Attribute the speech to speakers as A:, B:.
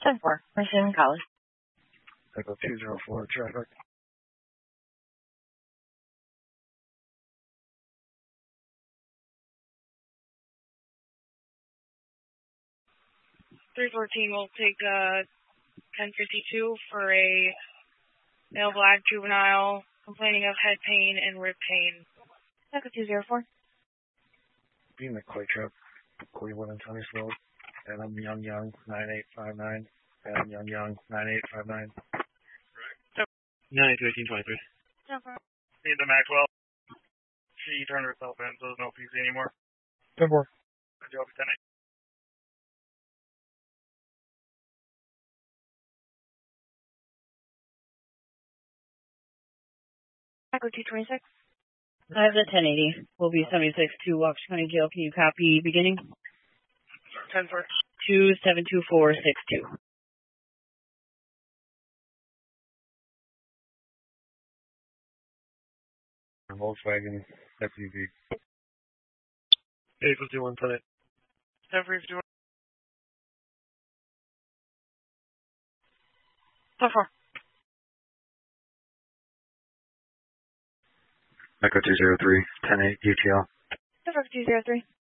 A: 10-4, Mission College.
B: Echo 204, traffic.
C: Will take 1052 for a male black juvenile complaining of head pain and rib pain.
A: Echo 204.
B: Being the Clay Trip, Cleveland and Tunnisville, Adam Young 9859, Adam Young 9859.
D: 921823.
C: Need the Maxwell. She turned herself in, so there's no PC anymore.
B: 10-4.
C: Good job, 10-8.
A: Echo 226.
E: I have the 1080. Will be 76 to Waukesha County Jail. Can you copy beginning?
C: 10-4.
E: 272462.
B: Volkswagen SUV.
D: 851, 10-8.
C: 10-4.
A: 10-4.
B: Echo 203, 10-8, UTL.
A: Echo 203.